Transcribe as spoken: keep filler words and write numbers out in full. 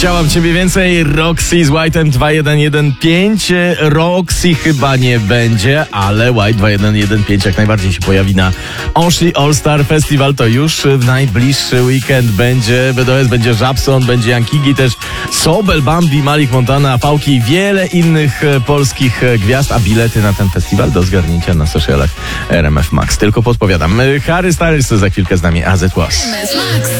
Chciałam ciebie więcej. Roxy z White'em dwa jeden jeden pięć. Roxy chyba nie będzie, ale White dwa jeden jeden pięć jak najbardziej się pojawi na Onshli All Star Festival. To już w najbliższy weekend będzie B D O S, będzie Żabson, będzie Jankigi, też Sobel, Bambi, Malik Montana, Fałki i wiele innych polskich gwiazd, a bilety na ten festiwal do zgarnięcia na socialach R M F Max. Tylko podpowiadam. Harry Styles za chwilkę z nami, A Z Was.